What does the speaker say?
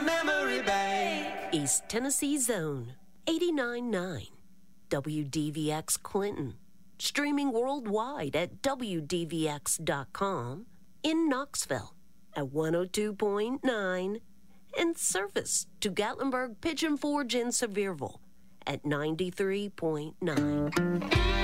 memory bank. East Tennessee Zone, 89.9. WDVX Clinton. Streaming worldwide at WDVX.com. In Knoxville at 102.9. And service to Gatlinburg, Pigeon Forge, and Sevierville at 93.9.